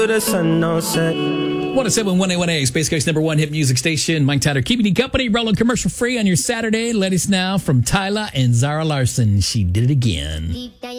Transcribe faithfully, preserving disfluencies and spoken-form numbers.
The sun no set. one oh seven point one A one A, Space Coast number one hit music station. Mike Tyler keeping you company, rolling commercial free on your Saturday. Let us now from Tyla and Zara Larson. She did it again.